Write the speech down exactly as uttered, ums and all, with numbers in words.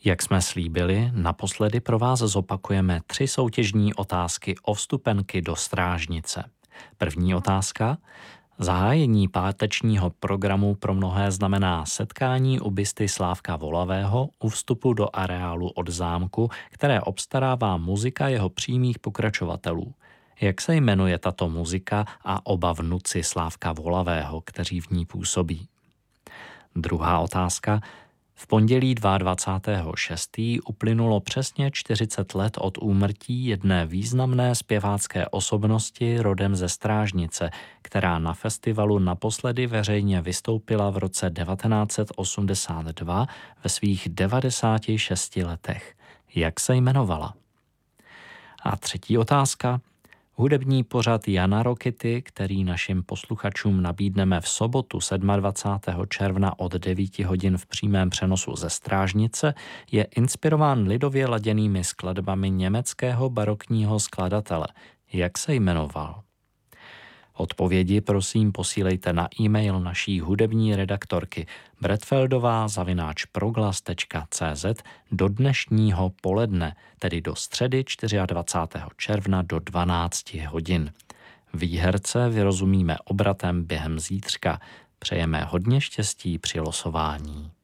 Jak jsme slíbili, naposledy pro vás zopakujeme tři soutěžní otázky o vstupenky do Strážnice. První otázka. Zahájení pátečního programu pro mnohé znamená setkání u busty Slávka Volavého u vstupu do areálu od zámku, které obstarává muzika jeho přímých pokračovatelů. Jak se jmenuje tato muzika a oba vnuci Slávka Volavého, kteří v ní působí? Druhá otázka. V pondělí dvacátého druhého šestého uplynulo přesně čtyřicet let od úmrtí jedné významné zpěvácké osobnosti rodem ze Strážnice, která na festivalu naposledy veřejně vystoupila v roce devatenáct set osmdesát dva ve svých devadesáti šesti letech. Jak se jmenovala? A třetí otázka. Hudební pořad Jana Rokity, který našim posluchačům nabídneme v sobotu dvacátého sedmého června od devíti hodin v přímém přenosu ze Strážnice, je inspirován lidově laděnými skladbami německého barokního skladatele. Jak se jmenoval? Odpovědi prosím posílejte na e-mail naší hudební redaktorky bretfeldová zavináč proglas tečka cé zet do dnešního poledne, tedy do středy dvacátého čtvrtého června do dvanácti hodin. Výherce vyrozumíme obratem během zítřka. Přejeme hodně štěstí při losování.